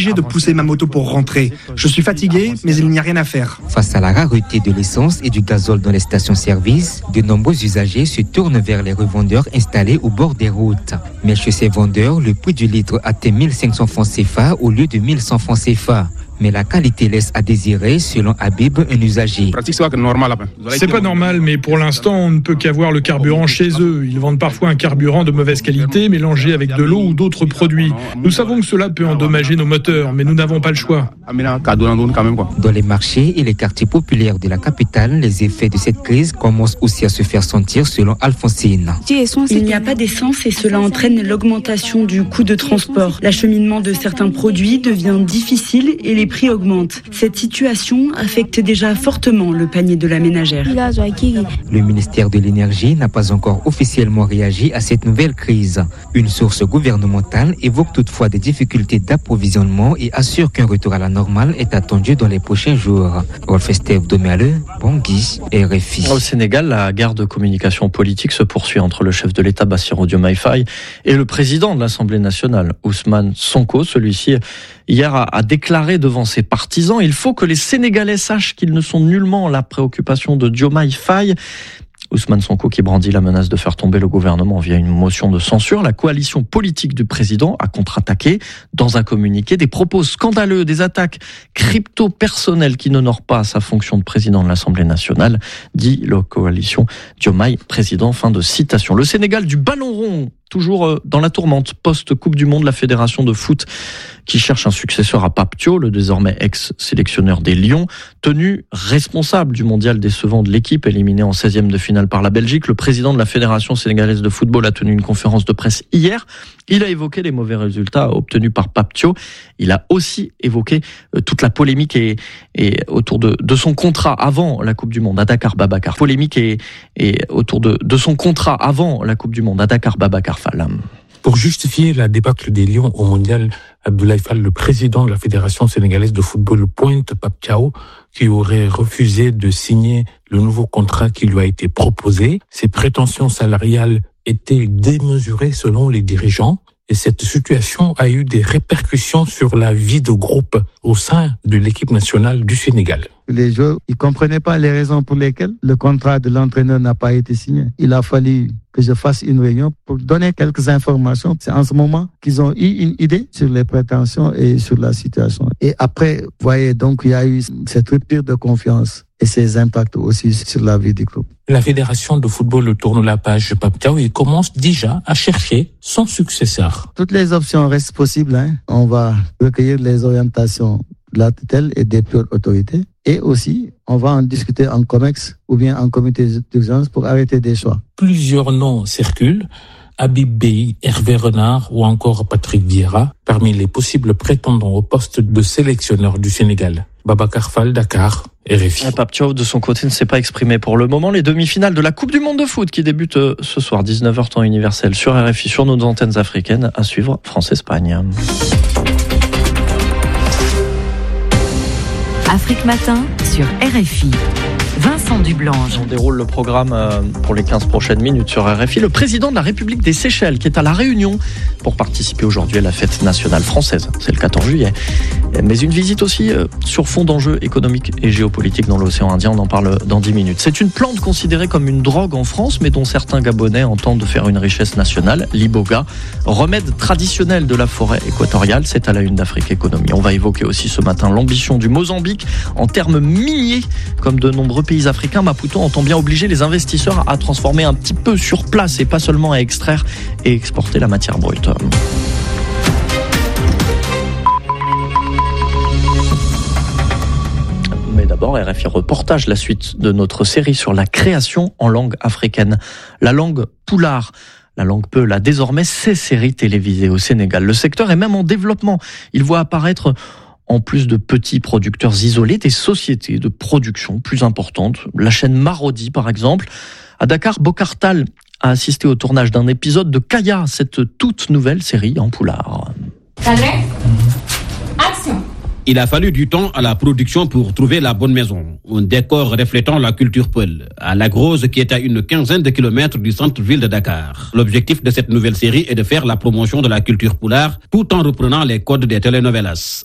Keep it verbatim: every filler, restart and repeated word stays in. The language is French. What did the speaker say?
obligé de pousser ma moto pour rentrer. Je suis fatigué, mais il n'y a rien à faire. Face à la rareté de l'essence et du gazole dans les stations-service, de nombreux usagers se tournent vers les revendeurs installés au bord des routes. Mais chez ces vendeurs, le prix du litre atteint mille cinq cents francs C F A au lieu de mille cent francs C F A. Mais la qualité laisse à désirer, selon Habib, un usager. C'est pas normal, mais pour l'instant, on ne peut qu'avoir le carburant chez eux. Ils vendent parfois un carburant de mauvaise qualité, mélangé avec de l'eau ou d'autres produits. Nous savons que cela peut endommager nos moteurs, mais nous n'avons pas le choix. Dans les marchés et les quartiers populaires de la capitale, les effets de cette crise commencent aussi à se faire sentir, selon Alphonsine. Il n'y a pas d'essence et cela entraîne l'augmentation du coût de transport. L'acheminement de certains produits devient difficile et les prix augmentent. Cette situation affecte déjà fortement le panier de la ménagère. Le ministère de l'Énergie n'a pas encore officiellement réagi à cette nouvelle crise. Une source gouvernementale évoque toutefois des difficultés d'approvisionnement et assure qu'un retour à la normale est attendu dans les prochains jours. Rolf Estève Doméaleux, Bangui, R F I. Au Sénégal, la guerre de communication politique se poursuit entre le chef de l'État Bassirou Diomaye Faye et le président de l'Assemblée nationale, Ousmane Sonko. Celui-ci, hier, a, a déclaré devant ses partisans: il faut que les Sénégalais sachent qu'ils ne sont nullement la préoccupation de Diomaye Faye. Ousmane Sonko qui brandit la menace de faire tomber le gouvernement via une motion de censure. La coalition politique du président a contre-attaqué dans un communiqué des propos scandaleux, des attaques crypto-personnelles qui n'honorent pas sa fonction de président de l'Assemblée nationale, dit la coalition Diomaye président. Fin de citation. Le Sénégal du ballon rond, toujours dans la tourmente post-Coupe du Monde, la fédération de foot qui cherche un successeur à Pape Thiaw, le désormais ex-sélectionneur des Lions, tenu responsable du mondial décevant de l'équipe, éliminé en seizième de finale par la Belgique. Le président de la Fédération sénégalaise de football a tenu une conférence de presse hier. Il a évoqué les mauvais résultats obtenus par Pape Thiaw. Il a aussi évoqué toute la polémique et, et autour de, de son contrat avant la Coupe du Monde à Dakar, Babacar. Polémique et, et autour de, de son contrat avant la Coupe du Monde à Dakar, Babacar Fall. Pour justifier la débâcle des Lions au mondial, Abdoulaye Fall, le président de la Fédération sénégalaise de football, pointe Pape Thiaw, qui aurait refusé de signer le nouveau contrat qui lui a été proposé. Ses prétentions salariales étaient démesurées selon les dirigeants. Et cette situation a eu des répercussions sur la vie de groupe au sein de l'équipe nationale du Sénégal. Les joueurs, ils comprenaient pas les raisons pour lesquelles le contrat de l'entraîneur n'a pas été signé. Il a fallu que je fasse une réunion pour donner quelques informations. C'est en ce moment qu'ils ont eu une idée sur les prétentions et sur la situation. Et après, vous voyez, donc il y a eu cette rupture de confiance et ses impacts aussi sur la vie du club. La Fédération de football tourne la page Pape Thiaw et commence déjà à chercher son successeur. Toutes les options restent possibles. Hein. On va recueillir les orientations de la tutelle et des pures autorités. Et aussi, on va en discuter en COMEX ou bien en comité d'urgence pour arrêter des choix. Plusieurs noms circulent. Habib Beye, Hervé Renard ou encore Patrick Vieira, parmi les possibles prétendants au poste de sélectionneur du Sénégal. Babacar Fall, Dakar, R F I. Pape Thiaw, de son côté, ne s'est pas exprimé pour le moment. Les demi-finales de la Coupe du Monde de foot qui débutent ce soir, dix-neuf heures temps universel, sur R F I, sur nos antennes africaines, à suivre France-Espagne. Afrique Matin sur R F I. Vincent Dublange. On déroule le programme pour les quinze prochaines minutes sur R F I. Le président de la République des Seychelles qui est à La Réunion pour participer aujourd'hui à la fête nationale française. C'est le quatorze juillet. Mais une visite aussi sur fond d'enjeux économiques et géopolitiques dans l'océan Indien. On en parle dans dix minutes. C'est une plante considérée comme une drogue en France, mais dont certains Gabonais entendent faire une richesse nationale. L'iboga, remède traditionnel de la forêt équatoriale. C'est à la une d'Afrique Économie. On va évoquer aussi ce matin l'ambition du Mozambique en termes miniers, comme de nombreux pays africains. Maputo entend bien obliger les investisseurs à transformer un petit peu sur place et pas seulement à extraire et exporter la matière brute. Mais d'abord, R F I reportage, la suite de notre série sur la création en langue africaine. La langue poulard. La langue Peul a désormais ses séries télévisées au Sénégal. Le secteur est même en développement. Il voit apparaître, en plus de petits producteurs isolés, des sociétés de production plus importantes. La chaîne Marodi, par exemple. À Dakar, Bokartal a assisté au tournage d'un épisode de Kaya, cette toute nouvelle série en poulard. Cadré, action. Il a fallu du temps à la production pour trouver la bonne maison. Un décor reflétant la culture Peul, à La Grosse, qui est à une quinzaine de kilomètres du centre-ville de Dakar. L'objectif de cette nouvelle série est de faire la promotion de la culture poulard, tout en reprenant les codes des telenovelas.